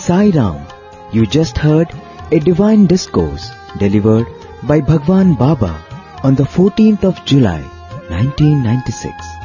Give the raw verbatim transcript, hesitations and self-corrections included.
Sai Ram. You just heard a divine discourse delivered by Bhagwan Baba on the fourteenth of July nineteen ninety-six.